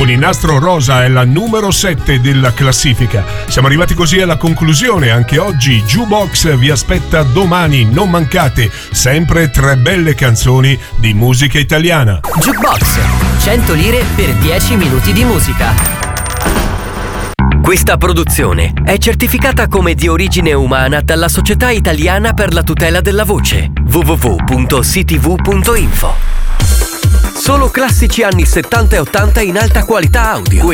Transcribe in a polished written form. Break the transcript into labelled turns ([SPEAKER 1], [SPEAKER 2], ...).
[SPEAKER 1] con il nastro rosa è la numero 7 della classifica. Siamo arrivati così alla conclusione. Anche oggi Jukebox vi aspetta domani. Non mancate, sempre 3 belle canzoni di musica italiana.
[SPEAKER 2] Jukebox, 100 lire per 10 minuti di musica. Questa produzione è certificata come di origine umana dalla Società Italiana per la tutela della voce. www.ctv.info. Solo classici anni 70 e 80 in alta qualità audio.